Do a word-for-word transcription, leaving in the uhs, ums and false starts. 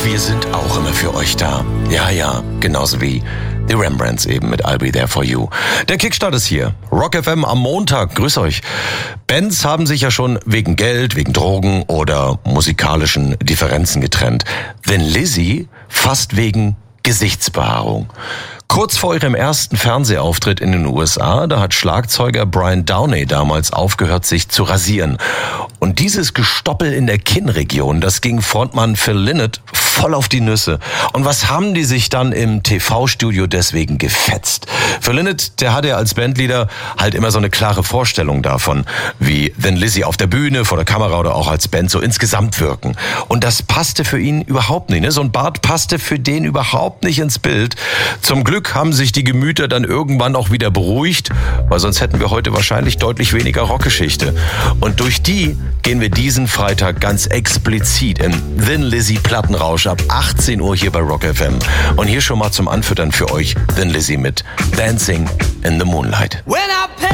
wir sind auch immer für euch da. Ja, ja, genauso wie die Rembrandts eben mit I'll Be There For You. Der Kickstart ist hier. Rock F M am Montag. Grüß euch. Bands haben sich ja schon wegen Geld, wegen Drogen oder musikalischen Differenzen getrennt. Thin Lizzy fast wegen Gesichtsbehaarung. Kurz vor ihrem ersten Fernsehauftritt in den U S A, da hat Schlagzeuger Brian Downey damals aufgehört, sich zu rasieren. Und dieses Gestoppel in der Kinnregion, das ging Frontmann Phil Lynott voll auf die Nüsse. Und was haben die sich dann im T V-Studio deswegen gefetzt? Phil Lynott, der hatte als Bandleader halt immer so eine klare Vorstellung davon, wie Thin Lizzy auf der Bühne, vor der Kamera oder auch als Band so insgesamt wirken. Und das passte für ihn überhaupt nicht. Ne? So ein Bart passte für den überhaupt nicht ins Bild. Zum Glück haben sich die Gemüter dann irgendwann auch wieder beruhigt, weil sonst hätten wir heute wahrscheinlich deutlich weniger Rockgeschichte. Und durch die gehen wir diesen Freitag ganz explizit im Thin Lizzy Plattenrausch ab achtzehn Uhr hier bei Rock F M. Und hier schon mal zum Anfüttern für euch Thin Lizzy mit Dancing in the Moonlight.